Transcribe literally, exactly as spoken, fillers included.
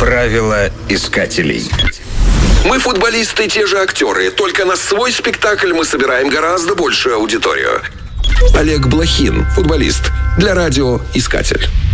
Правила искателей. Мы футболисты, те же актеры, только на свой спектакль мы собираем гораздо большую аудиторию. Олег Блохин, футболист, для радио «Искатель».